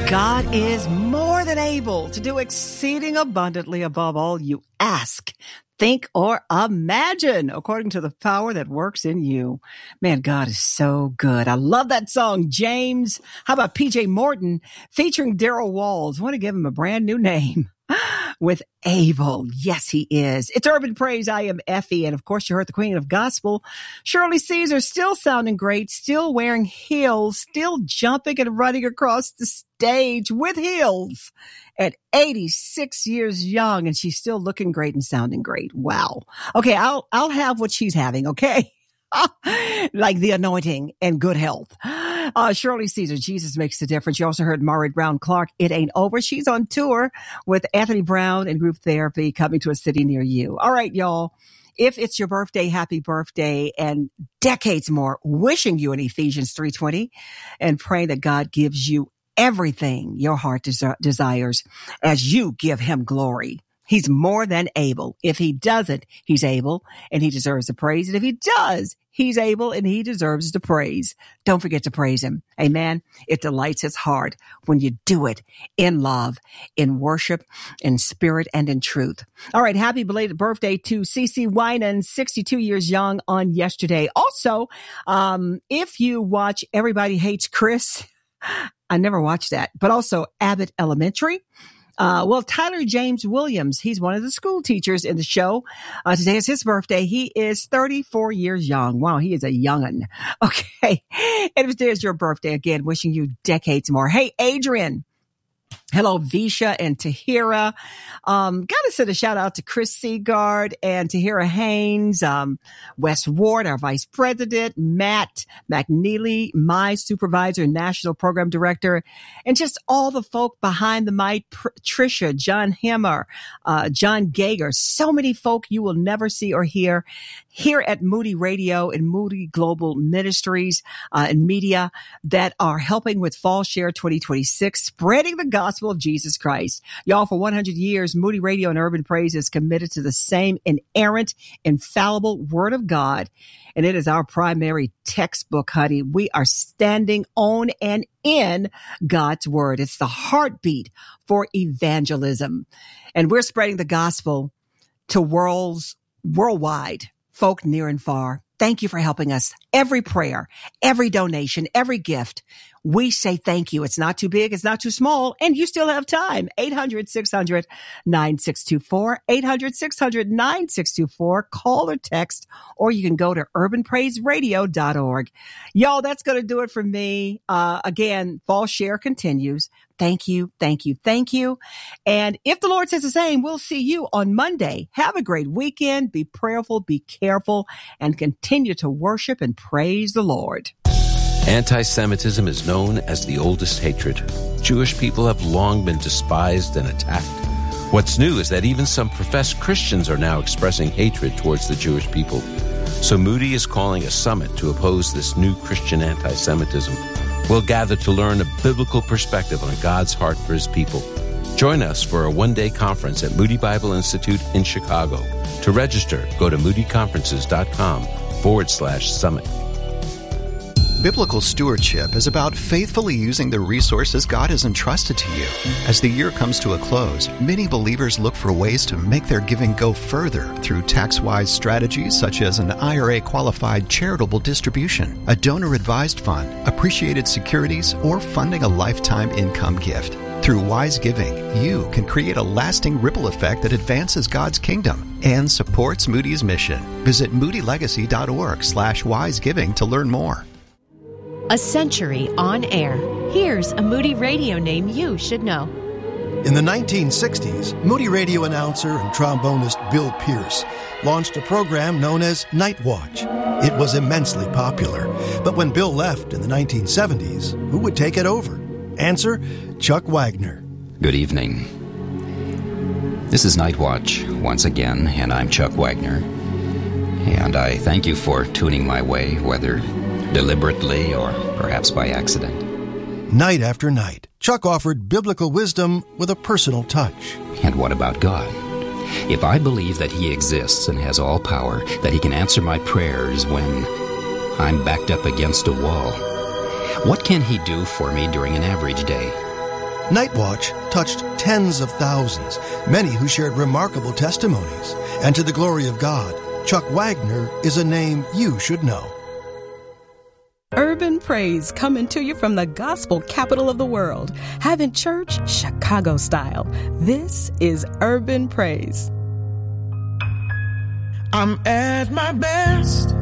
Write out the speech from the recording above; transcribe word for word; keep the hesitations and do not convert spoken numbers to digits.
God is more than able to do exceeding abundantly above all you ask, think, or imagine, according to the power that works in you. Man, God is so good. I love that song, James. How about P J Morton featuring Daryl Walls? I want to give him a brand new name. With Able. Yes, he is. It's Urban Praise. I am Effie. And of course, you heard the Queen of Gospel, Shirley Caesar, still sounding great, still wearing heels, still jumping and running across the stage with heels at eighty-six years young. And she's still looking great and sounding great. Wow. Okay. I'll, I'll have what she's having. Okay. Like the anointing and good health. Uh, Shirley Caesar, Jesus Makes the Difference. You also heard Maury Brown Clark, It Ain't Over. She's on tour with Anthony Brown and Group Therapy, coming to a city near you. All right, y'all. If it's your birthday, happy birthday, and decades more, wishing you in Ephesians three twenty and praying that God gives you everything your heart des- desires as you give him glory. He's more than able. If he doesn't, he's able and he deserves the praise. And if he does, he's able and he deserves the praise. Don't forget to praise him. Amen. It delights his heart when you do it in love, in worship, in spirit, and in truth. All right. Happy belated birthday to CeCe Winan, sixty-two years young on yesterday. Also, um, if you watch Everybody Hates Chris, I never watched that, but also Abbott Elementary. Uh, well, Tyler James Williams, he's one of the school teachers in the show. Uh, today is his birthday. He is thirty-four years young. Wow, he is a young'un. Okay. And if today is your birthday, again, wishing you decades more. Hey, Adrian. Hello, Visha and Tahira. Um, gotta send a shout out to Chris Seagard and Tahira Haynes, um, Wes Ward, our vice president, Matt McNeely, my supervisor, national program director, and just all the folk behind the mic, Pr- Trisha, John Hammer, uh, John Gager, so many folk you will never see or hear here at Moody Radio and Moody Global Ministries, uh, and media that are helping with Fall Share twenty twenty-six, spreading the gospel of Jesus Christ. Y'all, for one hundred years, Moody Radio and Urban Praise is committed to the same inerrant, infallible Word of God. And it is our primary textbook, honey. We are standing on and in God's Word. It's the heartbeat for evangelism. And we're spreading the gospel to worlds worldwide, folk near and far. Thank you for helping us. Every prayer, every donation, every gift, we say thank you. It's not too big. It's not too small. And you still have time. eight hundred, six hundred, nine six two four, eight hundred, six hundred, nine six two four. Call or text, or you can go to urban praise radio dot org. Y'all, that's going to do it for me. Uh, again, Fall Share continues. Thank you. Thank you. Thank you. And if the Lord says the same, we'll see you on Monday. Have a great weekend. Be prayerful, be careful, and continue to worship and praise the Lord. Anti-Semitism is known as the oldest hatred. Jewish people have long been despised and attacked. What's new is that even some professed Christians are now expressing hatred towards the Jewish people. So Moody is calling a summit to oppose this new Christian anti-Semitism. We'll gather to learn a biblical perspective on God's heart for his people. Join us for a one-day conference at Moody Bible Institute in Chicago. To register, go to moodyconferences.com forward slash summit. Biblical stewardship is about faithfully using the resources God has entrusted to you. As the year comes to a close, many believers look for ways to make their giving go further through tax-wise strategies such as an I R A-qualified charitable distribution, a donor-advised fund, appreciated securities, or funding a lifetime income gift. Through wise giving, you can create a lasting ripple effect that advances God's kingdom and supports Moody's mission. Visit moodylegacy.org slash wisegiving to learn more. A century on air. Here's a Moody Radio name you should know. In the nineteen sixties, Moody Radio announcer and trombonist Bill Pierce launched a program known as Night Watch. It was immensely popular, but when Bill left in the nineteen seventies, who would take it over? Answer, Chuck Wagner. Good evening. This is Night Watch once again, and I'm Chuck Wagner. And I thank you for tuning my way, whether deliberately or perhaps by accident. Night after night, Chuck offered biblical wisdom with a personal touch. And what about God? If I believe that He exists and has all power, that He can answer my prayers when I'm backed up against a wall, what can He do for me during an average day? Night Watch touched tens of thousands, many who shared remarkable testimonies. And to the glory of God, Chuck Wagner is a name you should know. Urban Praise coming to you from the gospel capital of the world, having church Chicago style. This is Urban Praise. I'm at my best